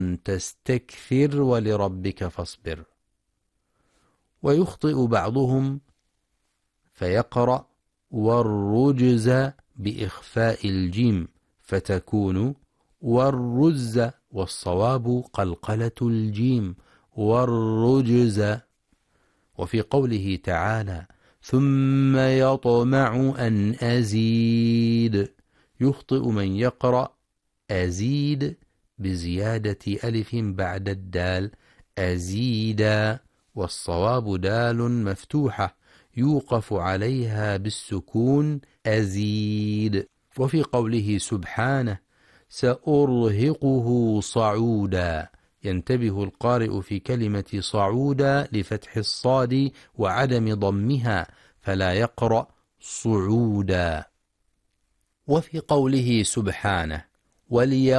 تستكثر ولربك فاصبر. ويخطئ بعضهم فيقرأ والرجز بإخفاء الجيم فتكون والرز، والصواب قلقلة الجيم والرجز. وفي قوله تعالى ثم يطمع أن أزيد، يخطئ من يقرأ أزيد بزيادة ألف بعد الدال أزيدا، والصواب دال مفتوحة يوقف عليها بالسكون أزيد. وفي قوله سبحانه سأرهقه صعودا، ينتبه القارئ في كلمة صعودا لفتح الصاد وعدم ضمها فلا يقرأ صعودا. وفي قوله سبحانه